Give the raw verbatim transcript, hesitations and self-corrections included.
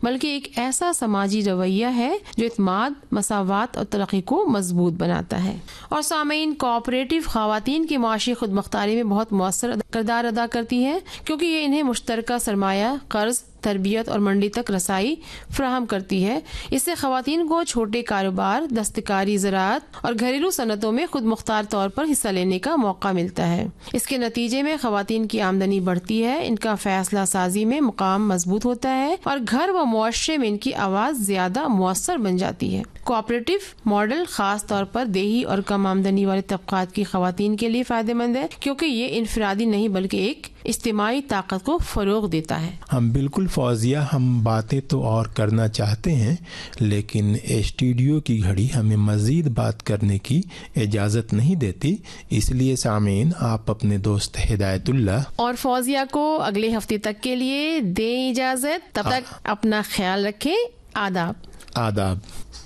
بلکہ ایک ایسا سماجی رویہ ہے جو اعتماد، مساوات اور ترقی کو مضبوط بناتا ہے۔ اور سامعین، کوآپریٹو خواتین کی معاشی خود مختاری میں بہت مؤثر کردار ادا کرتی ہیں، کیونکہ یہ انہیں مشترکہ سرمایہ، قرض، تربیت اور منڈی تک رسائی فراہم کرتی ہے۔ اس سے خواتین کو چھوٹے کاروبار، دستکاری، زراعت اور گھریلو صنعتوں میں خود مختار طور پر حصہ لینے کا موقع ملتا ہے۔ اس کے نتیجے میں خواتین کی آمدنی بڑھتی ہے، ان کا فیصلہ سازی میں مقام مضبوط ہوتا ہے اور گھر و معاشرے میں ان کی آواز زیادہ مؤثر بن جاتی ہے۔ کوآپریٹو ماڈل خاص طور پر دیہی اور کم آمدنی والے طبقات کی خواتین کے لیے فائدہ مند ہے، کیونکہ یہ انفرادی نہیں بلکہ ایک اجتماعی طاقت کو فروغ دیتا ہے۔ ہم بالکل فوزیہ، ہم باتیں تو اور کرنا چاہتے ہیں، لیکن اسٹوڈیو کی گھڑی ہمیں مزید بات کرنے کی اجازت نہیں دیتی، اس لیے سامعین آپ اپنے دوست ہدایت اللہ اور فوزیہ کو اگلے ہفتے تک کے لیے دیں اجازت۔ تب تک اپنا خیال رکھیں۔ آداب۔ آداب۔